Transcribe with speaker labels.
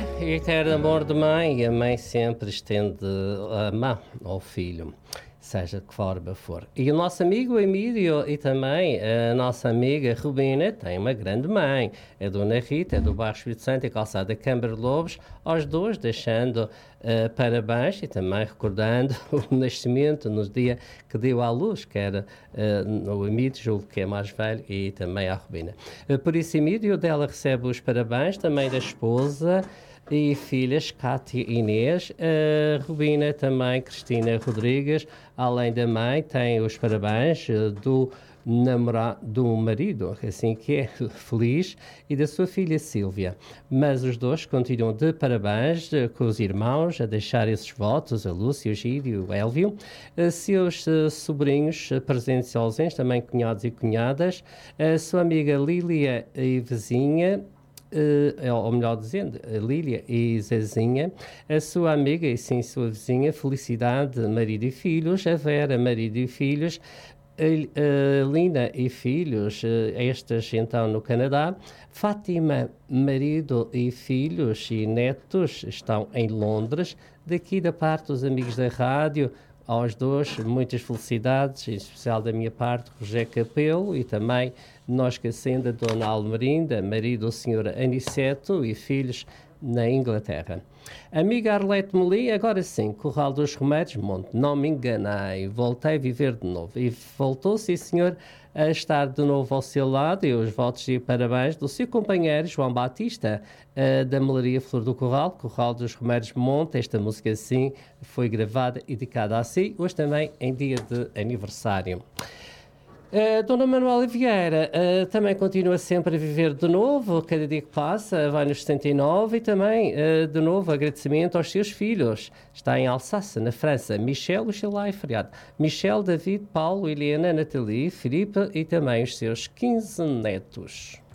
Speaker 1: eterno amor de mãe, a mãe sempre estende a mão ao filho, seja de que forma for. E o nosso amigo Emílio e também a nossa amiga Rubina tem uma grande mãe, a Dona Rita, do bairro Espírito Santo e Calçada Câmara de Lobos, aos dois deixando parabéns e também recordando o nascimento no dia que deu à luz, que era o Emílio, julgo que é mais velho, e também a Rubina. Por isso, Emílio dela recebe os parabéns, também da esposa e filhas, Cátia e Inês, Rubina também, Cristina Rodrigues, além da mãe, tem os parabéns do marido, assim que é, feliz, e da sua filha Sílvia. Mas os dois continuam de parabéns com os irmãos, a deixar esses votos, a Lúcia, o Gídio e o Élvio, seus sobrinhos presentes e ausentes, também cunhados e cunhadas, a sua amiga Lília e vizinha, ou melhor dizendo, a Lília e Zezinha, a sua amiga e sim sua vizinha Felicidade, marido e filhos, a Vera, marido e filhos, a Lina e filhos, estas então no Canadá, Fátima, marido e filhos e netos estão em Londres, daqui da parte dos amigos da rádio, aos dois, muitas felicidades, em especial da minha parte, José Capelo, e também nós que acenda Dona Almerinda, marido do Sr. Aniceto e filhos na Inglaterra. Amiga Arlete Melim, agora sim, Corral dos Remédios, Monte, não me enganei, voltei a viver de novo. E voltou, sim senhor, a estar de novo ao seu lado, e os votos e parabéns do seu companheiro João Batista, da Melaria Flor do Corral, Corral dos Remédios Monte. Esta música sim foi gravada e dedicada a si, hoje também em dia de aniversário. Dona Manuela Vieira também continua sempre a viver de novo, cada dia que passa vai nos 79, e também de novo agradecimento aos seus filhos. Está em Alsácia, na França, Michel, o lá é feriado, Michel, David, Paulo, Helena, Nathalie, Filipe e também os seus 15 netos.